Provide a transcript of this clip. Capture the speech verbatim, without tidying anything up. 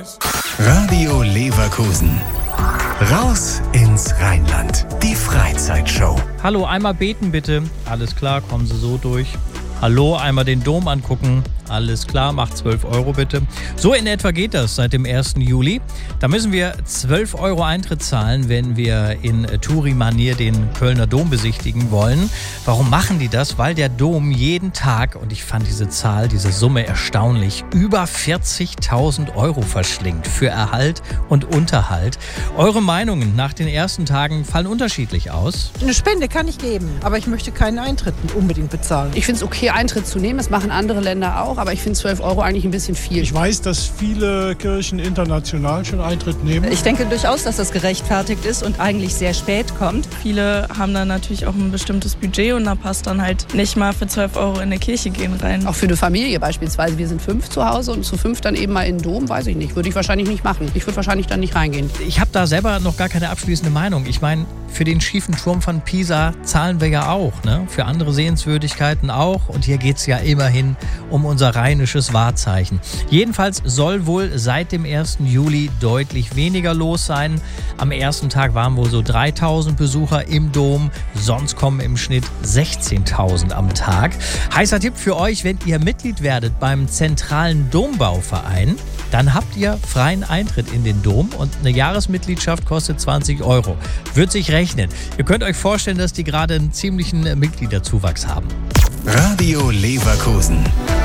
Radio Leverkusen. Raus ins Rheinland. Die Freizeitshow. Hallo, einmal beten bitte. Alles klar, kommen Sie so durch. Hallo, einmal den Dom angucken. Alles klar, macht zwölf Euro bitte. So in etwa geht das seit dem ersten Juli. Da müssen wir zwölf Euro Eintritt zahlen, wenn wir in Touri-Manier den Kölner Dom besichtigen wollen. Warum machen die das? Weil der Dom jeden Tag, und ich fand diese Zahl, diese Summe erstaunlich, über vierzigtausend Euro verschlingt für Erhalt und Unterhalt. Eure Meinungen nach den ersten Tagen fallen unterschiedlich aus. Eine Spende kann ich geben, aber ich möchte keinen Eintritt unbedingt bezahlen. Ich finde es okay, Eintritt zu nehmen. Das machen andere Länder auch. Aber ich finde zwölf Euro eigentlich ein bisschen viel. Ich weiß, dass viele Kirchen international schon Eintritt nehmen. Ich denke durchaus, dass das gerechtfertigt ist und eigentlich sehr spät kommt. Viele haben dann natürlich auch ein bestimmtes Budget und da passt dann halt nicht mal für zwölf Euro in eine Kirche gehen rein. Auch für eine Familie beispielsweise. Wir sind fünf zu Hause und zu fünf dann eben mal in den Dom, weiß ich nicht. Würde ich wahrscheinlich nicht machen. Ich würde wahrscheinlich dann nicht reingehen. Ich habe da selber noch gar keine abschließende Meinung. Ich meine, für den schiefen Turm von Pisa zahlen wir ja auch, ne? Für andere Sehenswürdigkeiten auch. Und hier geht es ja immerhin um unser rheinisches Wahrzeichen. Jedenfalls soll wohl seit dem ersten Juli deutlich weniger los sein. Am ersten Tag waren wohl so dreitausend Besucher im Dom. Sonst kommen im Schnitt sechzehntausend am Tag. Heißer Tipp für euch, wenn ihr Mitglied werdet beim Zentralen Dombauverein, dann habt ihr freien Eintritt in den Dom und eine Jahresmitgliedschaft kostet zwanzig Euro. Wird sich rechnen. Ihr könnt euch vorstellen, dass die gerade einen ziemlichen Mitgliederzuwachs haben. Radio Leverkusen.